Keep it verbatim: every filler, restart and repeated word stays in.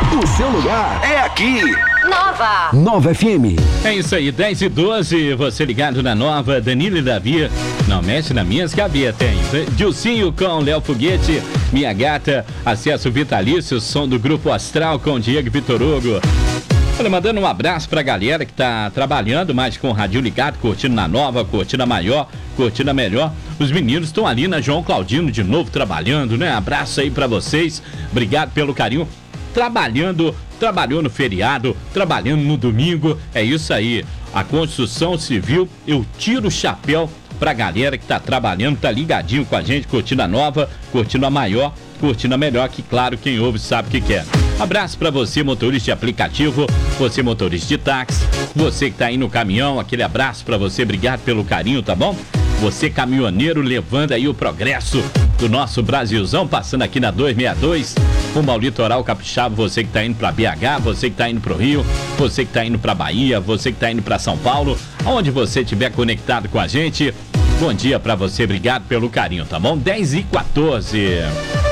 O seu lugar é aqui. Nova. Nova F M. É isso aí, dez e doze, você ligado na Nova, Danilo e Davi. Não mexe nas minhas gavetas, hein? Dilcinho com Léo Foguete, Minha Gata, acesso vitalício, som do Grupo Astral com Diego Vitor Hugo. Olha, mandando um abraço pra galera que tá trabalhando mais com o radinho ligado, curtindo na Nova, curtindo a maior, curtindo a melhor. Os meninos estão ali na João Claudino de novo trabalhando, né? Abraço aí pra vocês, obrigado pelo carinho. Trabalhando, trabalhou no feriado, trabalhando no domingo, é isso aí. A construção civil, eu tiro o chapéu pra galera que tá trabalhando, tá ligadinho com a gente, curtindo a Nova, curtindo a maior, curtindo a melhor, que claro, quem ouve sabe o que quer. Abraço pra você, motorista de aplicativo, você motorista de táxi, você que tá aí no caminhão, aquele abraço pra você, obrigado pelo carinho, tá bom? Você caminhoneiro levando aí o progresso do nosso Brasilzão, passando aqui na duzentos e sessenta e dois, rumo ao litoral capixaba, você que tá indo pra B H, você que tá indo pro Rio, você que tá indo pra Bahia, você que tá indo pra São Paulo, aonde você estiver conectado com a gente, bom dia pra você, obrigado pelo carinho, tá bom? dez e quatorze.